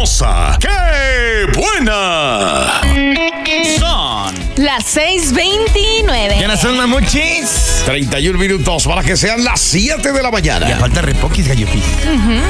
sabrosa, ¡qué buena! Son las 6:29. ¿Quiénes son, mamuchis? 31 minutos para que sean las 7 de la mañana. Ya falta repoquis, Gallo Pis.